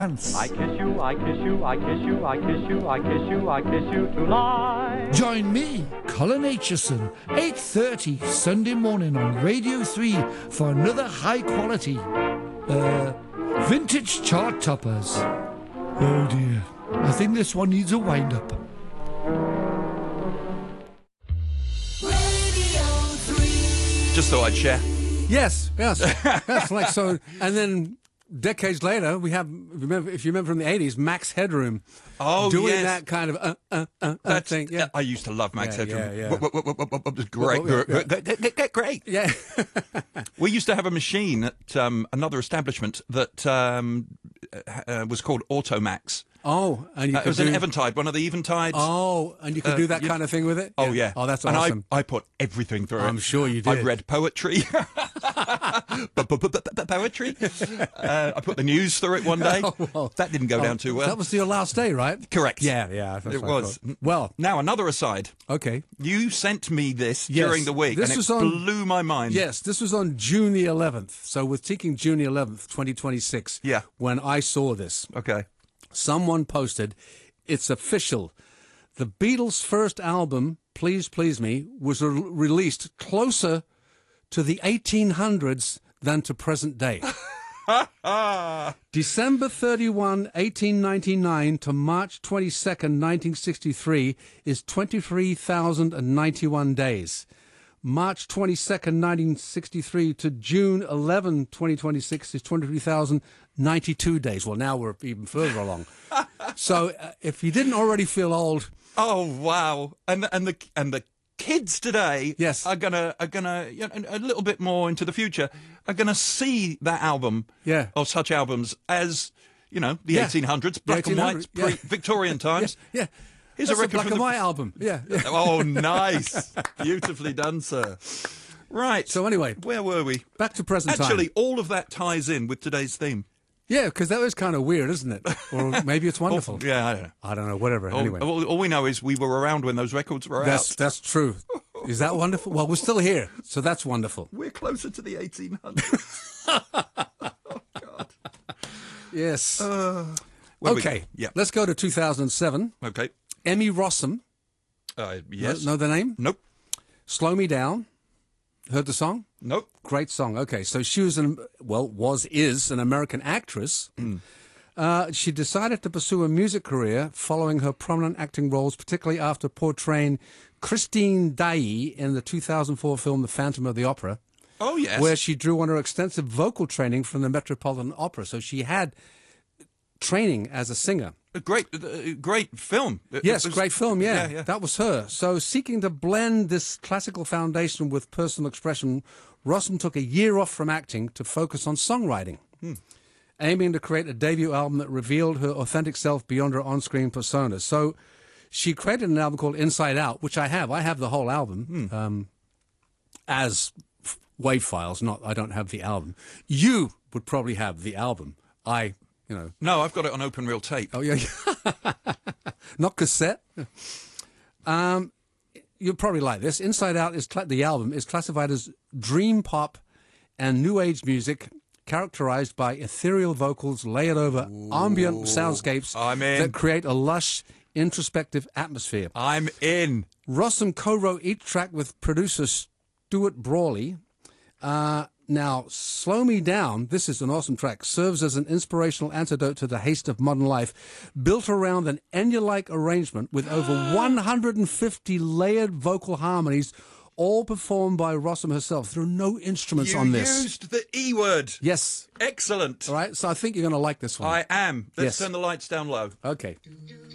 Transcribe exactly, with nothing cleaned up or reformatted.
I kiss you, I kiss you, I kiss you, I kiss you, I kiss you, I kiss you tonight. Join me, Colin Aitchison, eight thirty Sunday morning on Radio three for another high quality, uh, vintage chart toppers. Oh dear, I think this one needs a wind up. Just thought I'd share. Yes, yes, that's like so. And then decades later, we have, remember, if you remember from the eighties, Max Headroom. Oh, doing yes. that kind of uh, uh, uh, uh That's, thing. Yeah. I used to love Max Yeah, Headroom. yeah, yeah. W- w- w- w- w- Great, Well, yeah, great, great. Yeah. We used to have a machine at um, another establishment that um, uh, was called Automax. Oh, and you Uh, could it was do, an Eventide, one of the Eventides. Oh, and you could Uh, do that you- kind of thing with it? Oh, yeah. Oh, that's and awesome. I, I put everything through it. I'm sure you I did. read poetry. Poetry. Uh, I put the news through it one day. Oh, well. That didn't go Oh, down too well. That was your last day, right? Correct. Yeah, yeah. that's It what I was. thought. Well, Now, another aside. okay. You sent me this Yes. during the week, This and it was on- blew my mind. Yes, this was on June the eleventh. So we're taking June the eleventh, twenty twenty-six. Yeah. When I saw this, Okay. someone posted, it's official. The Beatles' first album, Please Please Me, was re- released closer to the eighteen hundreds than to present day. December thirty-first, eighteen ninety-nine to March twenty-second, nineteen sixty-three is twenty-three thousand ninety-one days. March twenty-second, nineteen sixty-three to June eleventh, twenty twenty-six is twenty-three thousand ninety-two days. Well, now we're even further along. So uh, if you didn't already feel old, Oh wow! And and the and the kids today, Yes. are gonna are gonna you know, a little bit more into the future are gonna see that album, Yeah. or such albums as you know the Yeah. eighteen hundreds, The black and white, eighteen hundreds, yeah. pre-Victorian times. yeah, Here's that's a a record black from and the- white album. Yeah, yeah. Oh, nice, beautifully done, sir. Right. So anyway, where were we? back to present time. Actually, all of that ties in with today's theme. Yeah, because that was kind of weird, isn't it? Or maybe it's wonderful. Yeah, I don't know. I don't know, whatever. All, Anyway, all, all we know is we were around when those records were that's out. that's true. Is that wonderful? Well, we're still here, so that's wonderful. We're closer to the eighteen hundreds. Yes. Uh, Where we- Okay. Yeah. Let's go to two thousand seven. Okay. Emmy Rossum. Uh, yes. Know the name? Nope. Slow Me Down. Heard the song? Nope. Great song. Okay, so she was an well was is an American actress. Uh, she decided to pursue a music career following her prominent acting roles, particularly after portraying Christine Daae in the two thousand four film The Phantom of the Opera, Oh yes. where she drew on her extensive vocal training from the Metropolitan Opera. So she had training as a singer. a great, uh, great film. It- Yes, it was- great film, yeah. Yeah, yeah. That was her. So seeking to blend this classical foundation with personal expression, Rossum took a year off from acting to focus on songwriting, Hmm. aiming to create a debut album that revealed her authentic self beyond her on-screen persona. So she created an album called Inside Out, which I have. I have the whole album Hmm. um, as f- WAV files. Not, I don't have the album. You would probably have the album. I, you know, No, I've got it on open reel tape. Oh yeah, not cassette. Um, you'll probably like this. Inside Out is cla- the album is classified as dream pop and new age music, characterized by ethereal vocals layered over ambient soundscapes I'm in. that create a lush, introspective atmosphere. I'm in. Rossum co-wrote each track with producer Stuart Brawley. Uh, now, Slow Me Down, this is an awesome track, serves as an inspirational antidote to the haste of modern life, built around an Enya-like arrangement with over one hundred fifty layered vocal harmonies, all performed by Rossum herself. There are no instruments You on this. used the E word. Yes. Excellent. All right, so I think you're going to like this one. I am. Let's Yes. turn the lights down low. Okay. Do